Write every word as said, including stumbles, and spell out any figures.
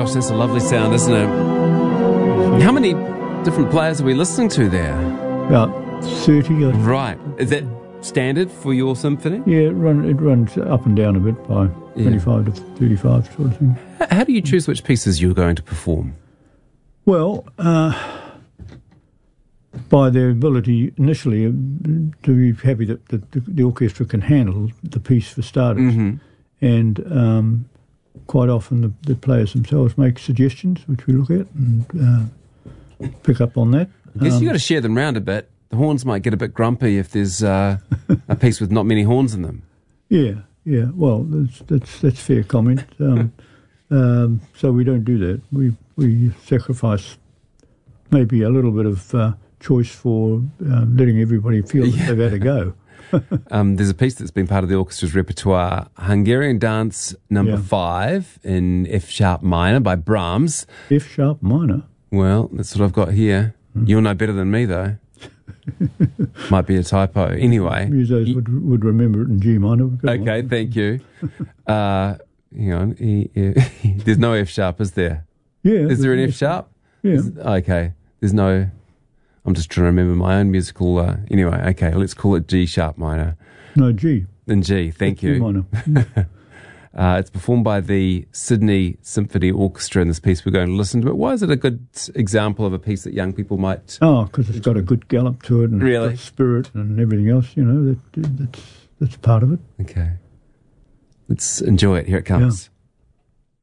gosh, that's a lovely sound, isn't it? How many different players are we listening to there? About thirty. I think. Right. Is that standard for your symphony? Yeah, it, run, it runs up and down a bit by Yeah. twenty-five to thirty-five sort of thing. H- How do you choose which pieces you're going to perform? Well, uh, by their ability initially uh, to be happy that, that the, the orchestra can handle the piece for starters. Mm-hmm. And um, quite often the, the players themselves make suggestions, which we look at and uh, pick up on that. I guess Um, you've got to share them round a bit. The horns might get a bit grumpy if there's uh, a piece with not many horns in them. Yeah, yeah. Well, that's that's, that's fair comment. Um, um, so we don't do that. We we sacrifice maybe a little bit of uh, choice for uh, letting everybody feel that Yeah. they've had a go. Um, there's a piece that's been part of the orchestra's repertoire, Hungarian Dance Number Yeah. Five in F sharp minor by Brahms. F sharp minor. Well, that's what I've got here. Mm. You'll know better than me, though. Might be a typo. Anyway. Musos y- would would remember it in G minor. Go on. Okay, thank you. Uh, hang on. E- e- There's no F sharp, is there? Yeah. Is there an F sharp? Yeah. Is- okay. There's no... I'm just trying to remember my own musical... Uh, anyway, okay, let's call it G sharp minor. No, G. Then G, thank G you. minor. Uh, it's performed by the Sydney Symphony Orchestra in this piece we're going to listen to. It. Why is it a good example of a piece that young people might... Oh, because it's got a good gallop to it and Really? it's got spirit and everything else, you know, that, that's, that's part of it. Okay. Let's enjoy it. Here it comes.